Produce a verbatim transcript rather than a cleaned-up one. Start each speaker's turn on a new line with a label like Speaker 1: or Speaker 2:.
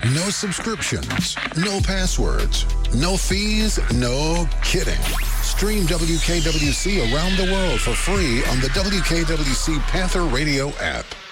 Speaker 1: No subscriptions, no passwords, no fees, no kidding. Stream W K W C around the world for free on the W K W C Panther Radio app.